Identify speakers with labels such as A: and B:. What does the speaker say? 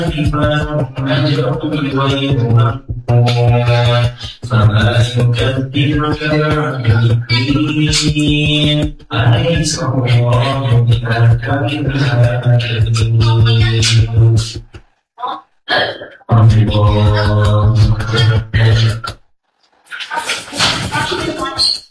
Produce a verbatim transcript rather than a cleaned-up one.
A: نجرب ويمنعون فما يكذبك بعد بالدين أليس الله بأحكم الحاكمين الله